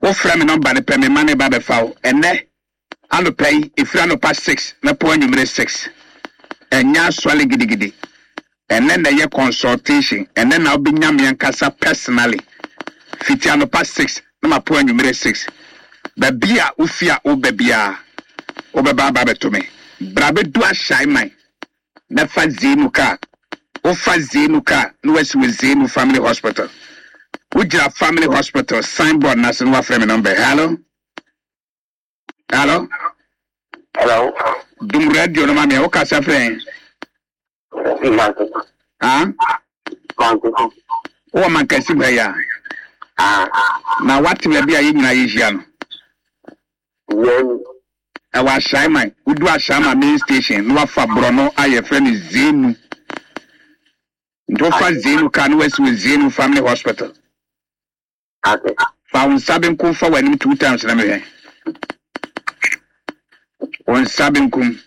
Wo frɛ me number ne pɛ me ma ne ba bɛfa wo. Ene anopɛ ifra no past 6 na po anwumere 6. Enya swale gidigidi. Ene na ye consultation. Ene na obinya me ankasa personally. Fiti ano past 6 na ma po anwumere 6. Babia ufia o babia. O baba ba beto me. Brabe do ahai man. Na fa zenu ka. O fa zenu ka no wesi we zenu family hospital. Ujira family hospital signboard na se no afre me number. Hello. Hello. Hello. Dum radio no ma me o ka sa friend. Ah? O man ka si ya. Na what me bia yi nyina yi hia no. Awa Shaiman, udu Ashama main station, no fa brono aye friend Zenu. Ndofa Zenu kan west with Zenu Family Hospital. Okay. Found sabin kum for when 2 times na me. On sabin kum